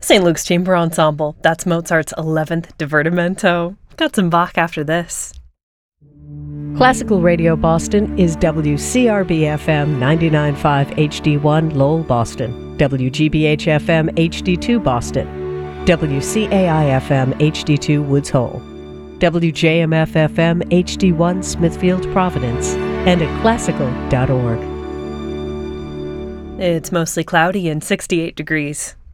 St. Luke's Chamber Ensemble. That's Mozart's 11th Divertimento. Got some Bach after this. Classical Radio Boston is WCRB-FM 99.5 HD1 Lowell, Boston, WGBH-FM HD2 Boston, WCAI-FM HD2 Woods Hole, WJMF-FM HD1 Smithfield, Providence, and at classical.org. It's mostly cloudy and 68 degrees.